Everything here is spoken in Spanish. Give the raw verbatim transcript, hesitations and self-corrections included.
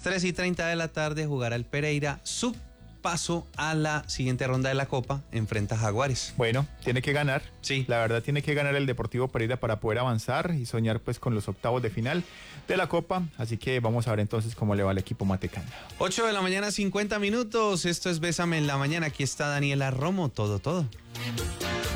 tres y treinta de la tarde jugará el Pereira su paso a la siguiente ronda de la Copa, enfrenta a Jaguares. Bueno, tiene que ganar. Sí. La verdad tiene que ganar el Deportivo Pereira para poder avanzar y soñar pues con los octavos de final de la Copa. Así que vamos a ver entonces cómo le va al equipo matecano. ocho de la mañana, cincuenta minutos. Esto es Bésame en la Mañana. Aquí está Daniela Romo. Todo, todo.